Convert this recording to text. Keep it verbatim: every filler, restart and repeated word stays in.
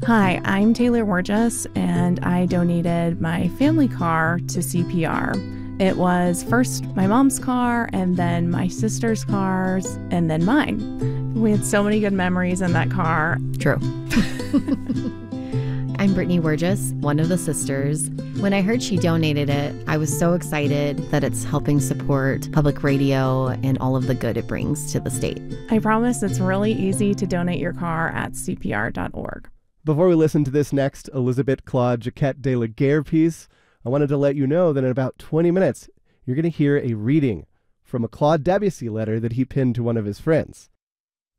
Hi, I'm Taylor Wargis, and I donated my family car to C P R. It was first my mom's car, and then my sister's cars, and then mine. We had so many good memories in that car. True. I'm Brittany Wargis, one of the sisters. When I heard she donated it, I was so excited that it's helping support public radio and all of the good it brings to the state. I promise it's really easy to donate your car at C P R dot org. Before we listen to this next Elizabeth Claude Jaquette de la Guerre piece, I wanted to let you know that in about twenty minutes, you're going to hear a reading from a Claude Debussy letter that he pinned to one of his friends.